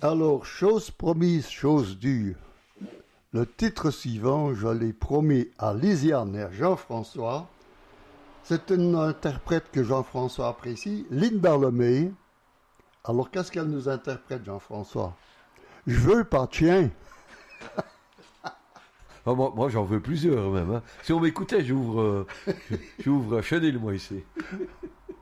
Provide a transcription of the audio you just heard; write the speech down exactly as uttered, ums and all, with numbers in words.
Alors, chose promise, chose due. Le titre suivant, je l'ai promis à Lisiane et à Jean-François. C'est une interprète que Jean-François apprécie, Linda Lemay. Alors, qu'est-ce qu'elle nous interprète, Jean-François? Je veux pas de chien. Oh, moi, moi j'en veux plusieurs même. Hein. Si on m'écoutait, j'ouvre, euh, j'ouvre Chanel, moi ici.